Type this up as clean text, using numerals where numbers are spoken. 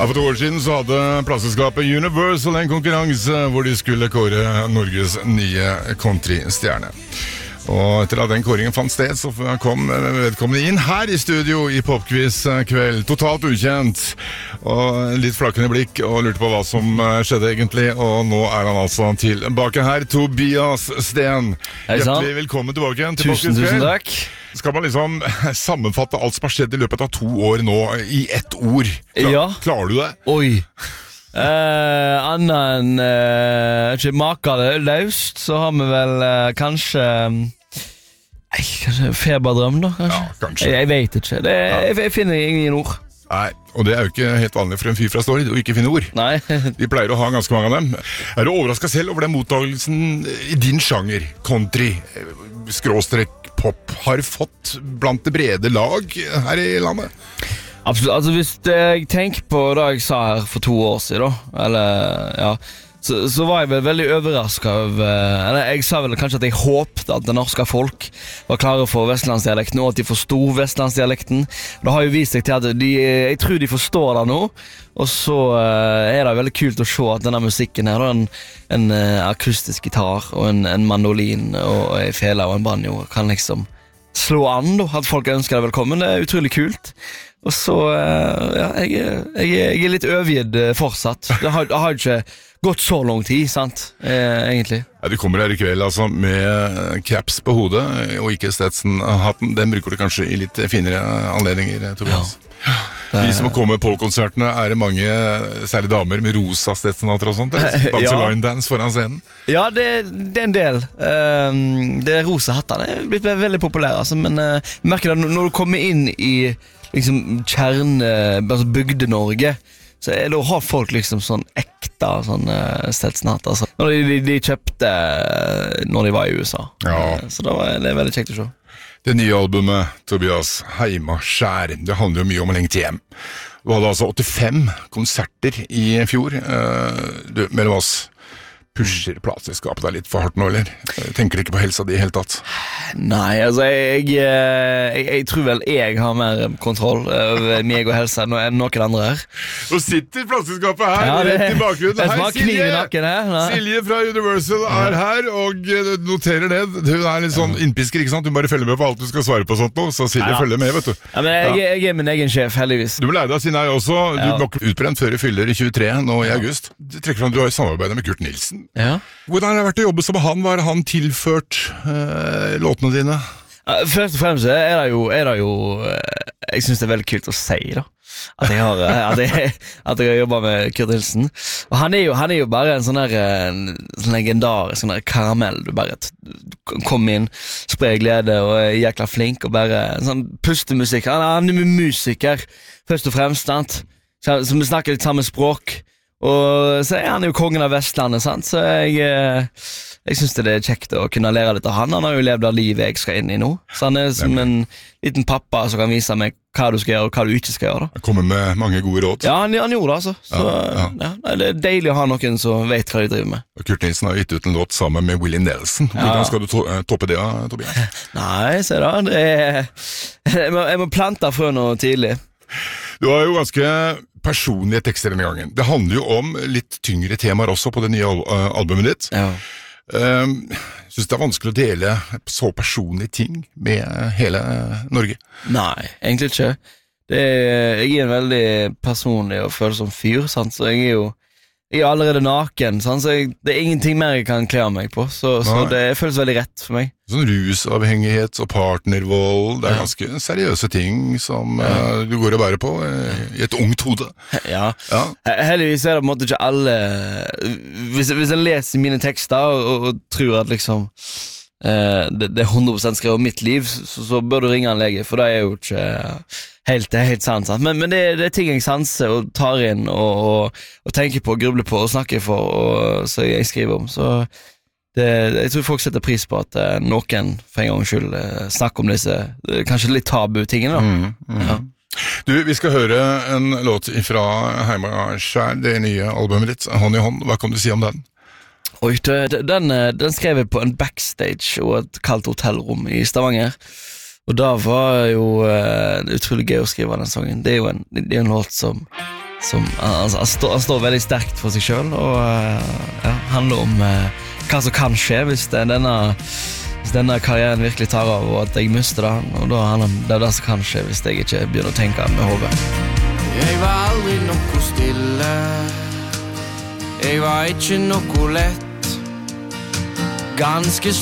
For 2 år siden så hadde plateselskapet Universal en konkurranse hvor de skulle kåre Norges nye countrystjerne. Og etter at den kåringen fant sted, så kom vedkommende inn her i studio i Popquiz kveld, totalt ukjent, og litt flakkende blikk, og lurte på hva som skjedde egentlig, og nå er han altså tilbake her, Tobias Sten. Hjertelig velkommen tilbake igjen til Popquiz kveld. Tusen takk. Skal man liksom sammenfatte alt som har skjedd i løpet av 2 år nå i ett ord? Klarer du det? Oi. Annet enn ikke maker løst, så har vi vel kanskje feberdrøm da, kanskje? Ja, kanskje. Jeg vet ikke, jeg finner ingen ord. Nei, og det er jo ikke helt vanlig for en fyr fra Stord å ikke finne ord. Nei. Vi pleier å ha ganske mange av dem. Er du overrasket selv over den mottagelsen i din sjanger, country, / pop, har fått blant det brede lag her i landet? Absolutt, altså hvis jeg tenker på det jeg sa her for 2 år siden da, eller ja, så var jeg vel veldig overrasket over, eller jeg sa vel kanskje at jeg håpte at det norske folk var klare for vestlandsdialekten, og at de forstod vestlandsdialekten. Det har jo vist seg til at jeg tror de forstår det nå, og så er det veldig kult å se at denne musikken her, en akustisk gitar og en mandolin og en fele og en banjo kan liksom slå an da, at folk ønsker deg velkommen. Det er utrolig kult. Og så, ja, jeg er litt overgitt fortsatt. Det har ikke gått så lang tid, sant, egentlig. Ja, du kommer her i kveld altså med caps på hodet, og ikke Stetson-hatten. Den bruker du kanskje i litt finere anledninger, Tobias. Ja. De som kommer på konsertene, er det mange, særlig damer, med rosa Stetson-hatter og sånt? Danser line dance foran scenen? Ja, det er en del. Det rosa hattene er blitt veldig populære, altså, men jeg merker det når du kommer inn i liksom altså Bygde-Norge, så da har folk liksom sånn ekte sånn Stetson-hatt, altså. Når de kjøpte når de var i USA. Ja. Så det er veldig kjekt å se. Det nye albumet, Tobias, Heimaskjær, det handler jo mye om å lengte hjem. Du hadde altså 85 konserter i fjor. Du, mellom oss, pusher plateselskapet deg litt for hardt nå, eller? Tenker du ikke på helsa di i hele tatt? Nei, altså jeg tror vel jeg har mer kontroll over meg og helsa enn noen andre her. Så sitter plateselskapet her, rett i bakgrunnen. Hei, Silje fra Universal er her, og noterer det. Hun er litt sånn innpisker, ikke sant? Du bare følger med på alt du skal svare på sånt nå, så Silje følger med, vet du. Ja, men jeg er min egen sjef, heldigvis. Du må lære deg å si nei også. Du ble utbrent før du fyller i 23 nå i august. Du trekker fram, du har samarbeidet med Kurt Nilsen. Ja. Hvordan har det vært å jobbe som han? Hva har han tilført låtene dine? Først og fremst er det jo jeg synes det er veldig kult å si da at jeg har jobbet med Kurt Nilsen. Og han er jo bare en sånn legendarisk sånn karamell. Du bare kom inn, sprer glede og er jækla flink, og bare en sånn pustemusikk. Han er musiker først og fremst, sant? Så vi snakker litt samme språk. Og så er han jo kongen av Vestlandet, sant? Så jeg synes det er kjekt å kunne lære litt av han. Han har jo levd av livet jeg skal inn i nå. Så han er som en liten pappa som kan vise meg hva du skal gjøre og hva du ikke skal gjøre da. Han kommer med mange gode råd. Ja, han gjorde det altså. Så ja, det er deilig å ha noen som vet hva de driver med. Kurt Nilsen har gitt ut en låt sammen med Willie Nelson. Hvordan skal du toppe det, Tobias? Nei, se da, jeg må plante frø noe tidlig. Du har jo ganske personlige tekster denne gangen. Det handler jo om litt tyngre temaer også på det nye albumet ditt. Ja. Synes det er vanskelig å dele så personlige ting med hele Norge? Nei, egentlig ikke. Jeg er en veldig personlig og følsom fyr, sant? Så jeg er allerede naken, sant? Så det er ingenting mer jeg kan kle av meg på, så det føles veldig rett for meg. Sånn rusavhengighet og partnervold, det er ganske seriøse ting som du går og bærer på i et ungt hode. Ja. Heldigvis er det på en måte ikke alle. Hvis jeg leser mine tekster og tror at liksom det er 100% skrevet om mitt liv, så bør du ringe en lege, for det er jo ikke helt sant. Men det er ting jeg sanser og tar inn og tenker på, grubler på og snakker for, og så jeg skriver om. Så jeg tror folk setter pris på at noen for en gang skyld snakker om disse kanskje litt tabu tingene da. Ja. Du, vi skal høre en låt fra Heimaskjær, det nye albumet ditt, Hånd i hånd. Hva kan du si om den? Oi, den skrev jeg på en backstage og et kaldt hotellrom i Stavanger. Og da var jo utrolig gøy å skrive den sangen. Det er jo en låt som Han står veldig sterkt for seg selv, og handler om hva som kan skje hvis denne karrieren virkelig tar av, og at jeg mister den, og da handler det om det som kan skje hvis jeg ikke begynner å tenke med hodet. Jeg var aldri noe stille, jeg var ikke noe lett, ganske